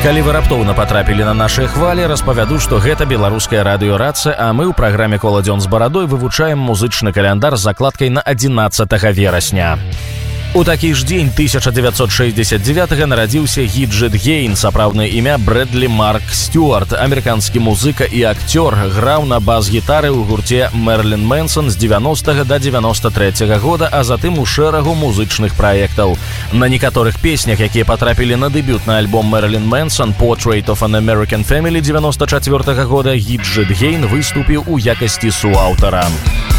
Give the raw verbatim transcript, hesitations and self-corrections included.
Калі вы раптоўна патрапілі на нашыя хвалі, распавяду, што гэта беларуская радыёрацыя, а мы ў праграме «Коладзён з барадой» вывучаем музычны каляндар з закладкай на адзінаццатага верасня. У такі ж дзень тысяча дзевяцьсот шэсцьдзесят дзевятага нарадзіўся Гіджэт Гейн, сапраўднае імя Брэдлі Марк Стюарт, амерыканскі музыка і акцёр, граў на бас-гітары ў гурце Мэрылін Мэнсон з дзевяностага да дзевяноста трэцяга года, а затым у шэрагу музычных праектаў. На некаторых песнях, якія патрапілі на дэбютны альбом Мэрылін Мэнсон «Portrait of an American Family» дзевяноста чацвёртага года, Гіджэт Гейн выступіў у якасці суаўтара.